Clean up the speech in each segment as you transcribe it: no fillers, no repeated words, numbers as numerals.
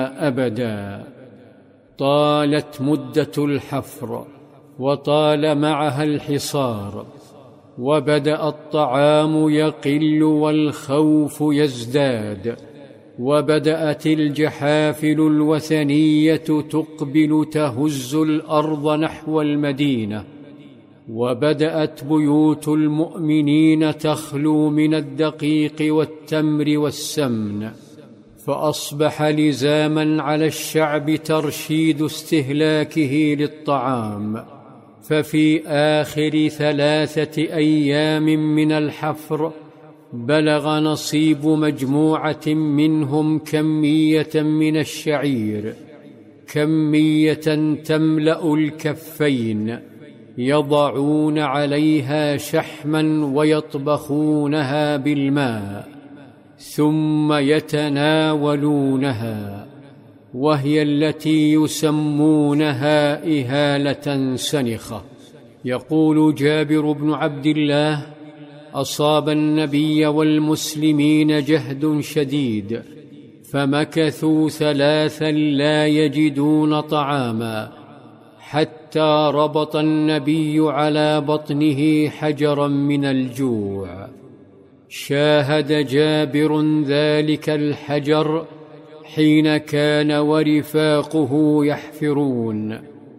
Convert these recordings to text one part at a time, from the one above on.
أبدا. طالت مدة الحفر وطال معها الحصار، وبدأ الطعام يقل والخوف يزداد، وبدأت الجحافل الوثنية تقبل تهز الأرض نحو المدينة، وبدأت بيوت المؤمنين تخلو من الدقيق والتمر والسمن، فأصبح لزاما على الشعب ترشيد استهلاكه للطعام. ففي آخر 3 أيام من الحفر بلغ نصيب مجموعة منهم كمية من الشعير، كمية تملأ الكفين، يضعون عليها شحما ويطبخونها بالماء ثم يتناولونها، وهي التي يسمونها إهالة سنخة. يقول جابر بن عبد الله: أصاب النبي والمسلمين جهد شديد، فمكثوا 3 لا يجدون طعاما، حتى ربط النبي على بطنه حجرا من الجوع. شاهد جابر ذلك الحجر حين كان ورفاقه يحفرون،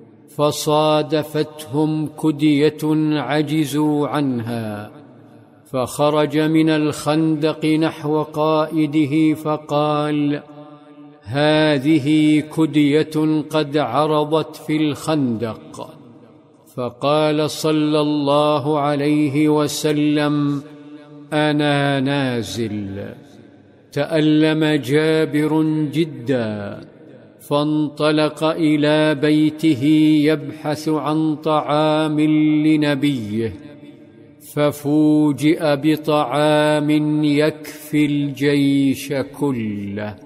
فصادفتهم كدية عجزوا عنها، فخرج من الخندق نحو قائده فقال: هذه كدية قد عرضت في الخندق. فقال صلى الله عليه وسلم: أنا نازل. تألم جابر جدا، فانطلق إلى بيته يبحث عن طعام لنبيه، ففوجئ بطعام يكفي الجيش كله.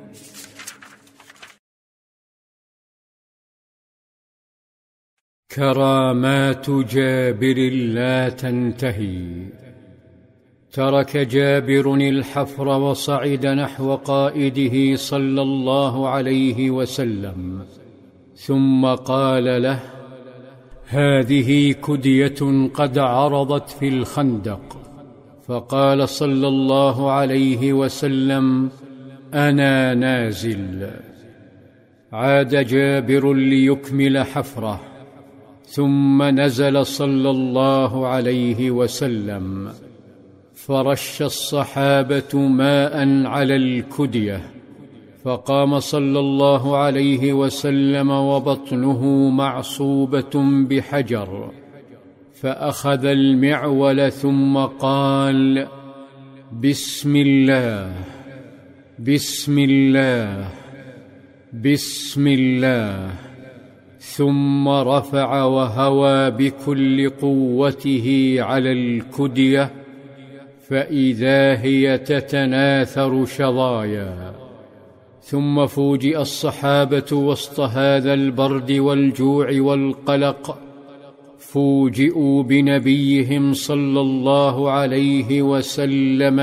كرامات جابر لا تنتهي. ترك جابر الحفر وصعد نحو قائده صلى الله عليه وسلم، ثم قال له: هذه كدية قد عرضت في الخندق. فقال صلى الله عليه وسلم: أنا نازل. عاد جابر ليكمل حفره، ثم نزل صلى الله عليه وسلم، فرش الصحابة ماء على الكدية، فقام صلى الله عليه وسلم وبطنه معصوبة بحجر، فأخذ المعول ثم قال: بسم الله بسم الله بسم الله، ثم رفع وهوى بكل قوته على الكدية، فإذا هي تتناثر شظايا. ثم فوجئ الصحابة وسط هذا البرد والجوع والقلق، فوجئوا بنبيهم صلى الله عليه وسلم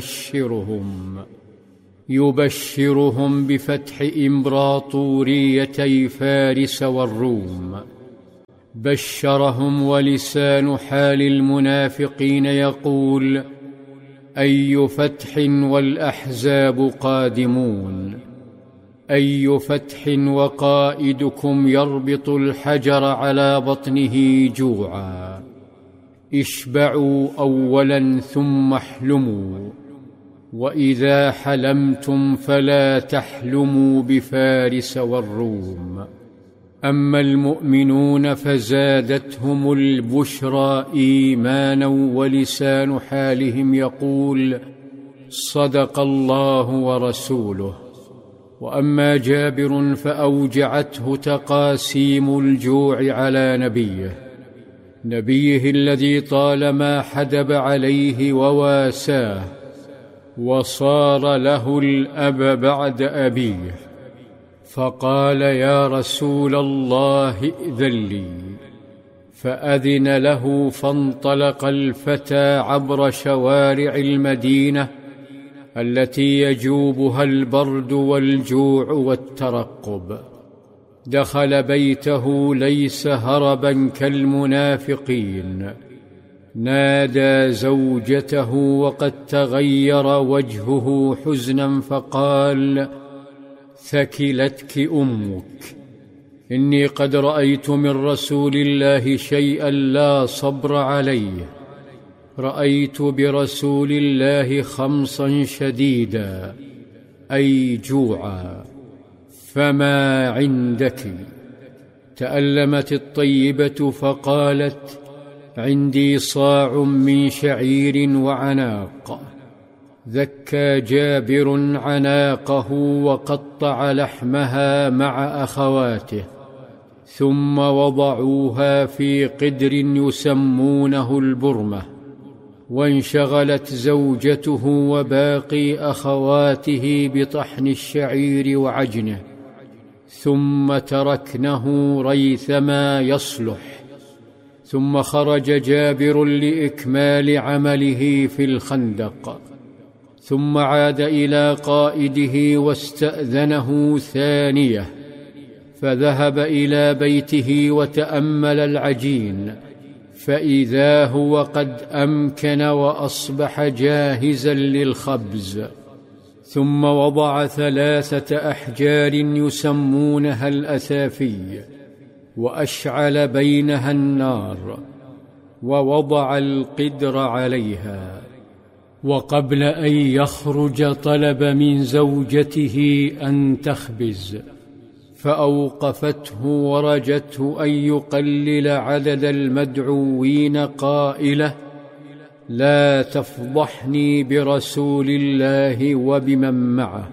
يبشرهم بفتح إمبراطوريتي فارس والروم. بشرهم ولسان حال المنافقين يقول: أي فتح والأحزاب قادمون، أي فتح وقائدكم يربط الحجر على بطنه جوعا. اشبعوا أولا ثم احلموا، وإذا حلمتم فلا تحلموا بفارس والروم. أما المؤمنون فزادتهم البشرى إيمانا، ولسان حالهم يقول: صدق الله ورسوله. وأما جابر فأوجعته تقاسيم الجوع على نبيه الذي طالما حدب عليه وواساه، وصار له الأب بعد أبيه، فقال: يا رسول الله ائذن لي. فأذن له، فانطلق الفتى عبر شوارع المدينة التي يجوبها البرد والجوع والترقب. دخل بيته ليس هربا كالمنافقين، نادى زوجته وقد تغير وجهه حزنا فقال: ثكلتك أمك، إني قد رأيت من رسول الله شيئا لا صبر عليه. رأيت برسول الله خمصا شديدا، أي جوعا، فما عندك؟ تألمت الطيبة فقالت: عندي صاع من شعير وعناق. ذكى جابر عناقه وقطع لحمها مع أخواته، ثم وضعوها في قدر يسمونه البرمة، وانشغلت زوجته وباقي أخواته بطحن الشعير وعجنه، ثم تركنه ريثما يصلح. ثم خرج جابر لإكمال عمله في الخندق، ثم عاد إلى قائده واستأذنه ثانية، فذهب إلى بيته وتأمل العجين، فإذا هو قد أمكن وأصبح جاهزا للخبز. ثم وضع 3 أحجار يسمونها الأثافي، وأشعل بينها النار، ووضع القدر عليها. وقبل أن يخرج طلب من زوجته أن تخبز، فأوقفته ورجته أن يقلل عدد المدعوين قائلة: لا تفضحني برسول الله وبمن معه.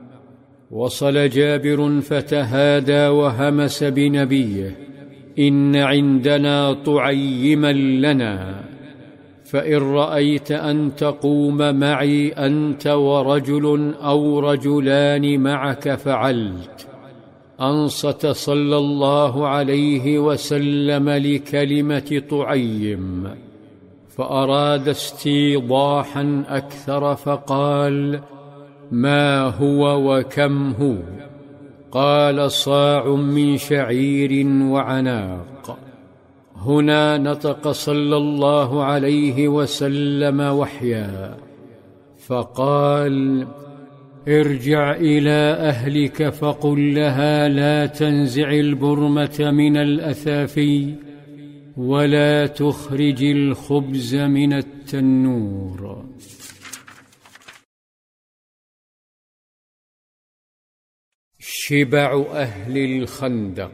وصل جابر فتهادى وهمس بنبيه: إن عندنا طعيما لنا، فإن رأيت أن تقوم معي أنت ورجل أو رجلان معك فعلت. أنصت صلى الله عليه وسلم لكلمة طعيم، فأراد استيضاحا أكثر فقال: ما هو وكم هو؟ قال: صاع من شعير وعناق. هنا نطق صلى الله عليه وسلم وحيا فقال: ارجع إلى أهلك فقل لها لا تنزع البرمة من الأثافي، ولا تخرج الخبز من التنور. شبع أهل الخندق.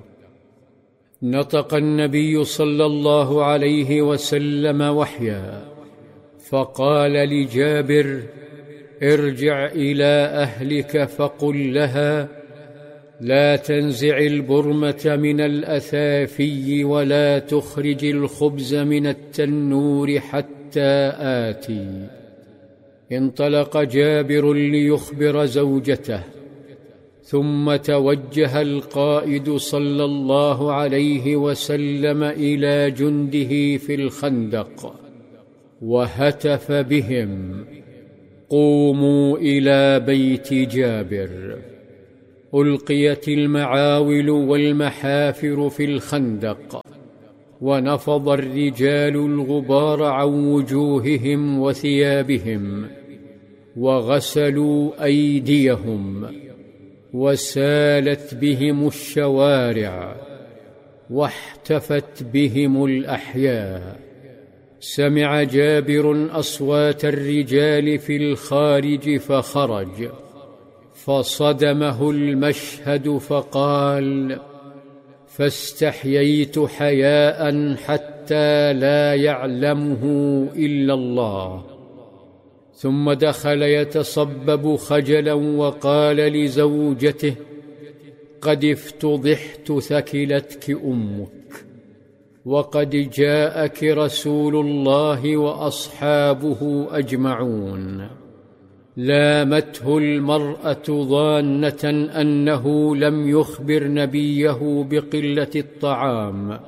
نطق النبي صلى الله عليه وسلم وحيا فقال لجابر: ارجع إلى أهلك فقل لها لا تنزع البرمة من الأثافي ولا تخرج الخبز من التنور حتى آتي. انطلق جابر ليخبر زوجته، ثم توجه القائد صلى الله عليه وسلم إلى جنده في الخندق وهتف بهم: قوموا إلى بيت جابر. ألقيت المعاول والمحافر في الخندق، ونفض الرجال الغبار عن وجوههم وثيابهم، وغسلوا أيديهم، وسالت بهم الشوارع، واحتفت بهم الأحياء. سمع جابر أصوات الرجال في الخارج فخرج، فصدمه المشهد فقال: فاستحييت حياء حتى لا يعلمه إلا الله. ثم دخل يتصبب خجلا وقال لزوجته: قد افتضحت، ثكلتك أمك، وقد جاءك رسول الله وأصحابه أجمعون. لامته المرأة ظانة أنه لم يخبر نبيه بقلة الطعام،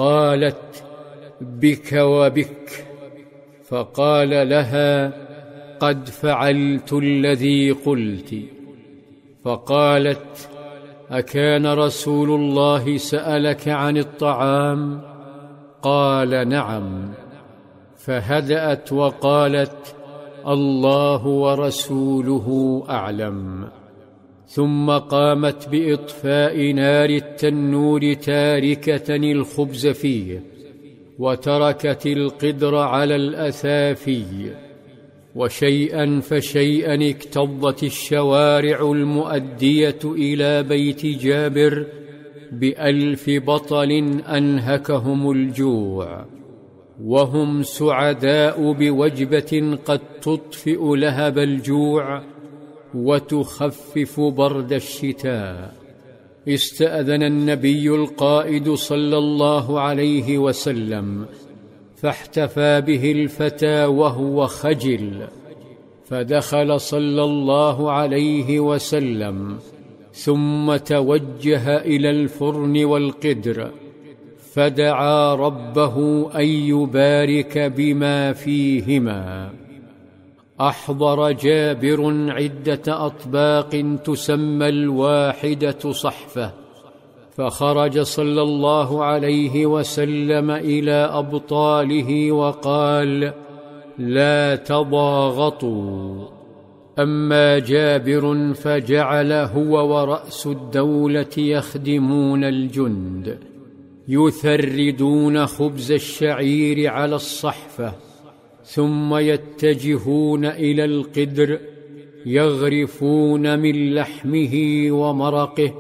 فقالت: بك وبك. فقال لها: قد فعلت الذي قلت. فقالت: أكان رسول الله سألك عن الطعام؟ قال: نعم. فهدأت وقالت: الله ورسوله أعلم. ثم قامت بإطفاء نار التنور تاركة الخبز فيه، وتركت القدر على الأثافي. وشيئا فشيئا اكتظت الشوارع المؤدية إلى بيت جابر ب1000 بطل أنهكهم الجوع، وهم سعداء بوجبة قد تطفئ لهب الجوع وتخفف برد الشتاء. استأذن النبي القائد صلى الله عليه وسلم، فاحتفى به الفتى وهو خجل، فدخل صلى الله عليه وسلم، ثم توجه إلى الفرن والقدر، فدعا ربه أن يبارك بما فيهما. أحضر جابر عدة أطباق تسمى الواحدة صحفة، فخرج صلى الله عليه وسلم إلى أبطاله وقال: لا تضاغطوا. أما جابر فجعل هو ورأس الدولة يخدمون الجند، يثردون خبز الشعير على الصحفة، ثم يتجهون إلى القدر يغرفون من لحمه ومرقه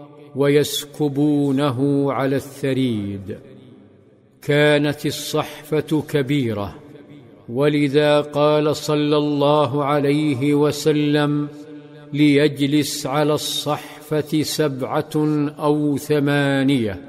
ويسكبونه على الثريد. كانت الصحفة كبيرة، ولذا قال صلى الله عليه وسلم: ليجلس على الصحفة 7 أو 8.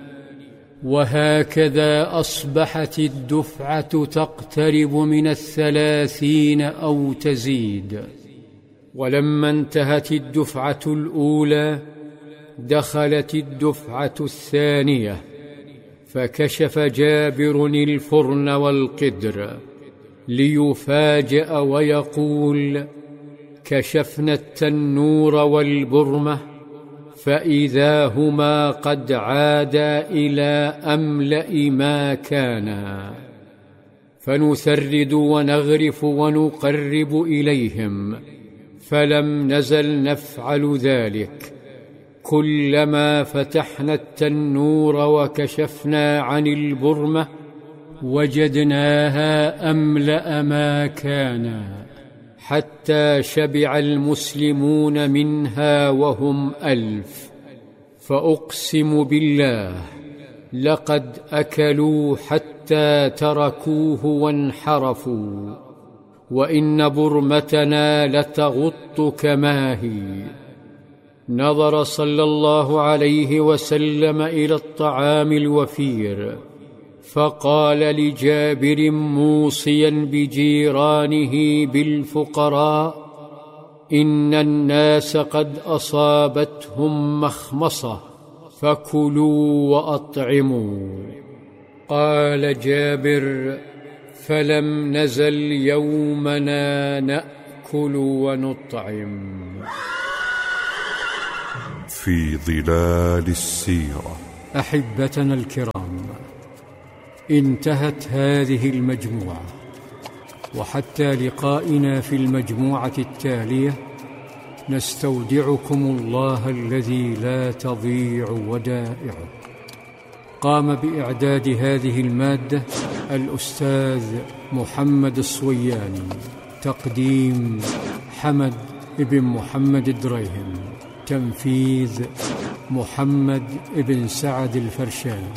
وهكذا أصبحت الدفعة تقترب من 30 أو تزيد. ولما انتهت الدفعة الأولى دخلت الدفعة الثانية، فكشف جابر الفرن والقدر ليفاجأ ويقول: كشفنا التنور والبرمة فإذا هما قد عادا إلى أملأ ما كانا، فنثرد ونغرف ونقرب إليهم، فلم نزل نفعل ذلك. كلما فتحنا التنور وكشفنا عن البرمة وجدناها أملأ ما كان، حتى شبع المسلمون منها وهم 1000. فأقسم بالله لقد أكلوا حتى تركوه وانحرفوا، وإن برمتنا لتغط كما هي. نظر صلى الله عليه وسلم إلى الطعام الوفير، فقال لجابر موصيا بجيرانه بالفقراء: إن الناس قد أصابتهم مخمصة، فكلوا وأطعموا. قال جابر: فلم نزل يومنا نأكل ونطعم. في ظلال السيرة. أحبتنا الكرام، انتهت هذه المجموعة، وحتى لقائنا في المجموعة التالية نستودعكم الله الذي لا تضيع ودائعه. قام بإعداد هذه المادة الأستاذ محمد الصوياني، تقديم حمد بن محمد الدريهم، تنفيذ محمد بن سعد الفرشاني.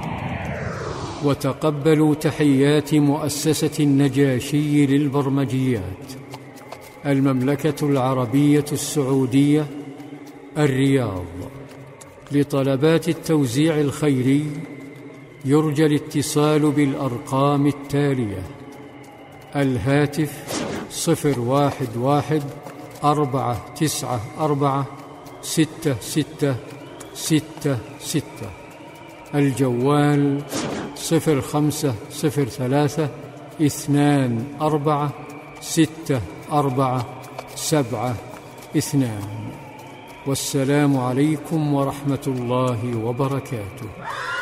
وتقبلوا تحيات مؤسسة النجاشي للبرمجيات، المملكة العربية السعودية، الرياض. لطلبات التوزيع الخيري يرجى الاتصال بالأرقام التالية: الهاتف 011-494-6666، الجوال 0503-24-641-6 472. والسلام عليكم ورحمة الله وبركاته.